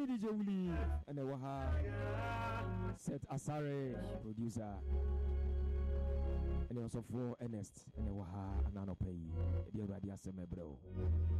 me DJ Willie and the Waha Set Asare producer and also for Ernest and the Waha Anano Pay the Radio Semebro.